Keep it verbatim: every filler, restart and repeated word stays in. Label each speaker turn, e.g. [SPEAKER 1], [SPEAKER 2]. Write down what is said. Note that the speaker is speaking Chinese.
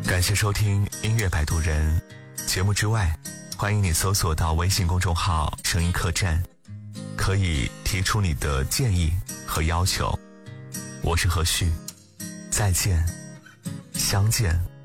[SPEAKER 1] 感谢收听音乐摆渡人节目之外，欢迎你搜索到微信公众号声音客栈，可以提出你的建议和要求。我是何旭，再见，相见。